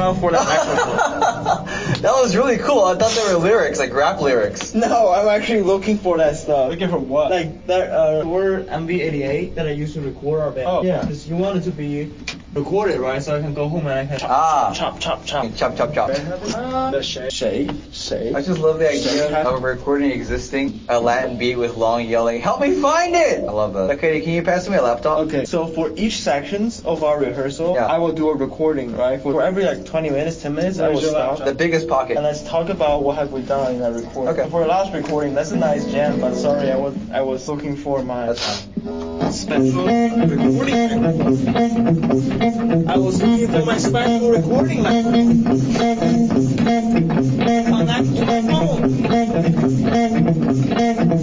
down for that microphone. That was really cool. I thought they were lyrics, like rap lyrics. No, I'm actually looking for that stuff. Looking for what? Like that word MV88 that I used to record our band. Oh. Yeah. Because you want it to be recorded, right? So I can go home and I can Chop, chop. chop, chop. The shade. I just love the idea of recording existing a Latin beat with Long yelling, "Help me find it!" I love that. Okay, can you pass me a laptop? Okay, so for each sections of our rehearsal, Yeah. I will do a recording, right? For every like 20 minutes, 10 minutes, I will Where's your stop. laptop? The biggest pocket. And let's talk about what have we done in that recording. Okay. So for the last recording, that's a nice jam, but sorry, I was looking for my That's fine. special recording microphone. I was looking for my special recording microphone. Connect to my phone.